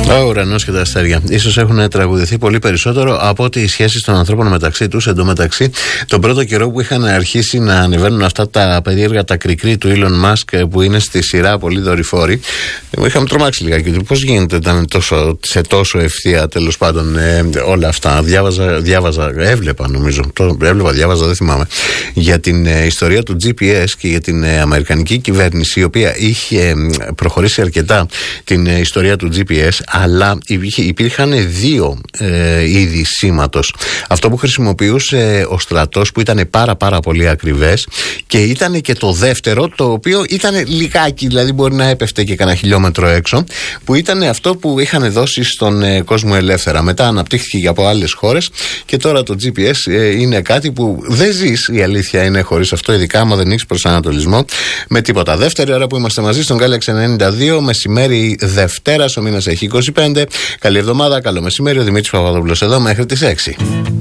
Ο ουρανός και τα αστέρια ίσως έχουν τραγουδηθεί πολύ περισσότερο από ότι οι σχέσεις των ανθρώπων μεταξύ τους. Εντωμεταξύ, τον πρώτο καιρό που είχαν αρχίσει να ανεβαίνουν αυτά τα περίεργα τα κρικρί του Elon Musk που είναι στη σειρά πολύ δορυφόροι, είχαμε τρομάξει λιγάκι. Πώς γίνεται, ήταν τόσο ευθεία τέλος πάντων όλα αυτά. Διάβαζα, δεν θυμάμαι, για την ιστορία του GPS και για την αμερικανική κυβέρνηση, η οποία είχε προχωρήσει αρκετά την ιστορία του GPS, αλλά υπήρχαν δύο είδη σήματος. Αυτό που χρησιμοποιούσε ο στρατός, που ήταν πάρα πολύ ακριβές, και ήταν και το δεύτερο, το οποίο ήταν λιγάκι, δηλαδή μπορεί να έπεφτε και κανένα χιλιόμετρο έξω, που ήταν αυτό που είχαν δώσει στον κόσμο ελεύθερα. Μετά αναπτύχθηκε και από άλλες χώρες και τώρα το GPS είναι κάτι που δεν ζεις, η αλήθεια είναι, χωρίς αυτό, ειδικά άμα δεν έχεις προσανατολισμό με τίποτα. Δεύτερη ώρα που είμαστε μαζί στον Galaxy 92, μεσημέρι Δευτέρας, ο μήνας έχει 25. Καλή εβδομάδα, καλό μεσημέρι, ο Δημήτρης Παπαδόπουλος εδώ μέχρι τις 6.